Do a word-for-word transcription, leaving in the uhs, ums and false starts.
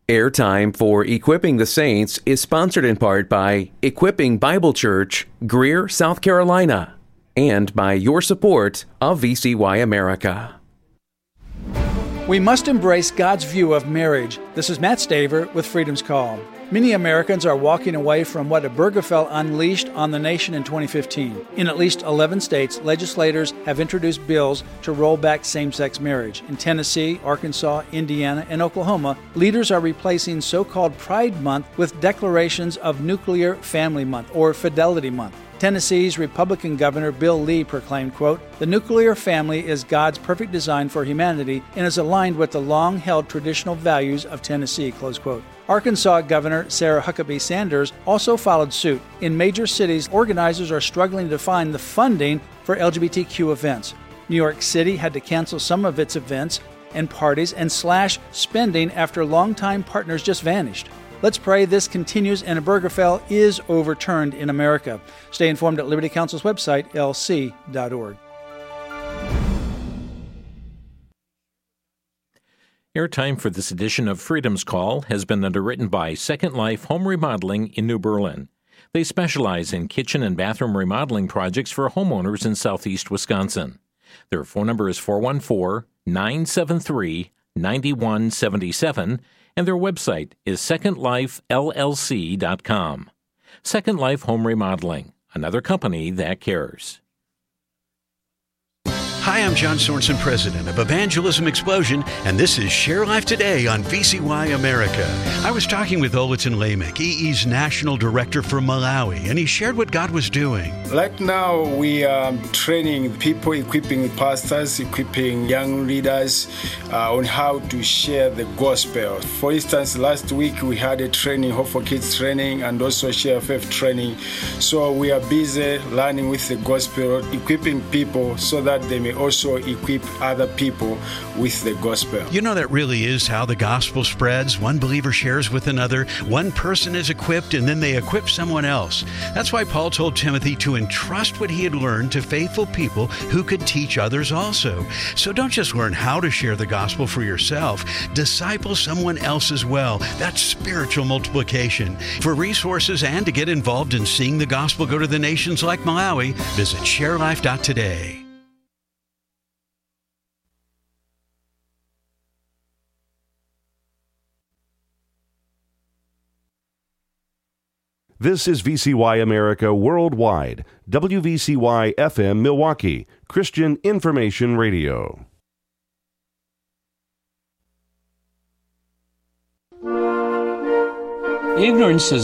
Airtime for Equipping the Saints is sponsored in part by Equipping Bible Church, Greer, South Carolina, and by your support of V C Y America. We must embrace God's view of marriage. This is Matt Staver with Freedom's Call. Many Americans are walking away from what Obergefell unleashed on the nation in twenty fifteen. In at least eleven states, legislators have introduced bills to roll back same-sex marriage. In Tennessee, Arkansas, Indiana, and Oklahoma, leaders are replacing so-called Pride Month with declarations of Nuclear Family Month or Fidelity Month. Tennessee's Republican Governor Bill Lee proclaimed, quote, "The nuclear family is God's perfect design for humanity and is aligned with the long-held traditional values of Tennessee," close quote. Arkansas Governor Sarah Huckabee Sanders also followed suit. In major cities, organizers are struggling to find the funding for L G B T Q events. New York City had to cancel some of its events and parties and slash spending after longtime partners just vanished. Let's pray this continues and Obergefell is overturned in America. Stay informed at Liberty Counsel's website, L C dot org. Airtime for this edition of Freedom's Call has been underwritten by Second Life Home Remodeling in New Berlin. They specialize in kitchen and bathroom remodeling projects for homeowners in southeast Wisconsin. Their phone number is four one four, nine seven three, nine one seven seven, and their website is second life L L C dot com. Second Life Home Remodeling, another company that cares. Hi, I'm John Sorensen, president of Evangelism Explosion, and this is Share Life Today on V C Y America. I was talking with Olatin Lamek, E E's national director for Malawi, and he shared what God was doing. Right now, we are training people, equipping pastors, equipping young leaders uh, on how to share the gospel. For instance, last week we had a training, Hope for Kids training, and also Share Faith training. So we are busy learning with the gospel, equipping people so that they may also equip other people with the gospel. You know, that really is how the gospel spreads. One believer shares with another. One person is equipped, and then they equip someone else. That's why Paul told Timothy to entrust what he had learned to faithful people who could teach others also. So don't just learn how to share the gospel for yourself. Disciple someone else as well. That's spiritual multiplication. For resources and to get involved in seeing the gospel go to the nations like Malawi, visit share life dot today. This is V C Y America Worldwide, W V C Y F M Milwaukee, Christian Information Radio. Ignorance is